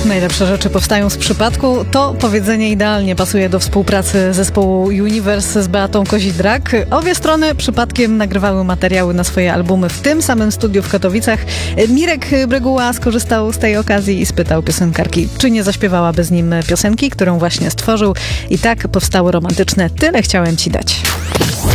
Najlepsze rzeczy powstają z przypadku. To powiedzenie idealnie pasuje do współpracy zespołu Universe z Beatą Kozidrak. Obie strony przypadkiem nagrywały materiały na swoje albumy w tym samym studiu w Katowicach. Mirek Bryguła skorzystał z tej okazji i spytał piosenkarki, czy nie zaśpiewałaby z nim piosenki, którą właśnie stworzył. I tak powstało romantyczne Tyle chciałem ci dać.